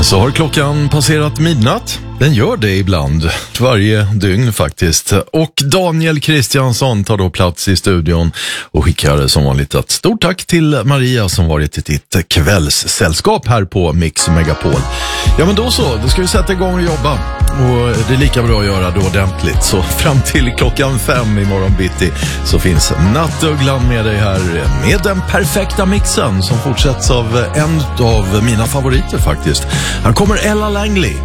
Så har klockan passerat midnatt. Den gör det ibland, varje dygn faktiskt. Och Daniel Kristiansson tar då plats i studion och skickar som vanligt ett stort tack till Maria som varit i ditt kvällssällskap här på Mix Megapol. Ja men då ska vi sätta igång och jobba. Och det är lika bra att göra det ordentligt. Så fram till klockan 5 imorgon bitti så finns Nattugglan med dig här med den perfekta mixen som fortsätts av en av mina favoriter faktiskt. Här kommer Ella Langley.